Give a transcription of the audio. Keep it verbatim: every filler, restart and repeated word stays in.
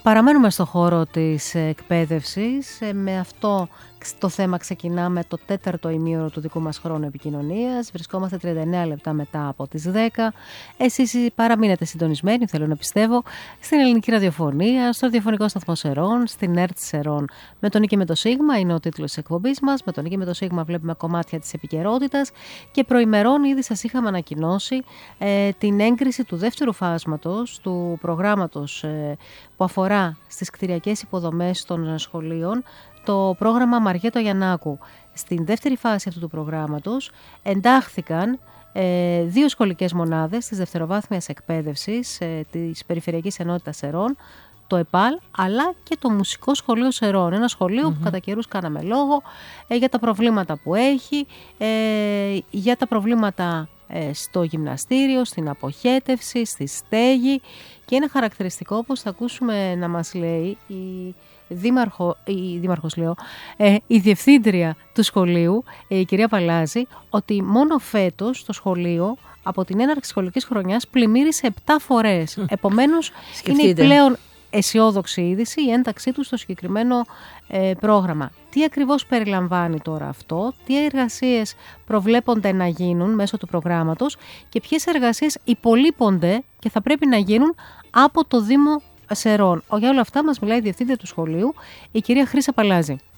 Παραμένουμε στο χώρο της εκπαίδευσης. Με αυτό το θέμα ξεκινάμε το τέταρτο ημίωρο του δικού μας χρόνου επικοινωνίας. Βρισκόμαστε τριάντα εννέα λεπτά μετά από τις δέκα. Εσείς παραμείνετε συντονισμένοι, θέλω να πιστεύω, στην ελληνική ραδιοφωνία, στο ραδιοφωνικό σταθμό Σερών, στην ΕΡΤ Σερών. Με τον Νίκη με το Σίγμα είναι ο τίτλος της εκπομπής μας. Με τον Νίκη με το Σίγμα βλέπουμε κομμάτια της επικαιρότητας και προημερών ήδη σας είχαμε ανακοινώσει ε, την έγκριση του δεύτερου φάσματος του προγράμματος ε, που αφορά στις κτηριακές υποδομές των σχολείων, το πρόγραμμα Μαριέτο Γιαννάκου. Στην δεύτερη φάση αυτού του προγράμματος εντάχθηκαν ε, δύο σχολικές μονάδες της δευτεροβάθμιας εκπαίδευσης ε, της Περιφερειακής Ενότητας Σερών, το ΕΠΑΛ, αλλά και το Μουσικό Σχολείο Σερών. Ένα σχολείο mm-hmm. που κατά καιρούς κάναμε λόγο ε, για τα προβλήματα που έχει, ε, για τα προβλήματα ε, στο γυμναστήριο, στην αποχέτευση, στη στέγη, και είναι χαρακτηριστικό, όπως θα ακούσουμε να μας λέει η Δήμαρχο, η, Δήμαρχος λέω, ε, η διευθύντρια του σχολείου, ε, η κυρία Παλάζη, ότι μόνο φέτος το σχολείο από την έναρξη σχολικής χρονιάς πλημμύρισε επτά φορές. Επομένως, είναι η πλέον αισιόδοξη είδηση η ένταξή του στο συγκεκριμένο ε, πρόγραμμα. Τι ακριβώς περιλαμβάνει τώρα αυτό, τι εργασίες προβλέπονται να γίνουν μέσω του προγράμματος και ποιες εργασίες υπολείπονται και θα πρέπει να γίνουν από το Δήμο Σερών. Για όλα αυτά μας μιλάει η διευθύντρια του σχολείου, η κυρία Χρύσα Παλάζη.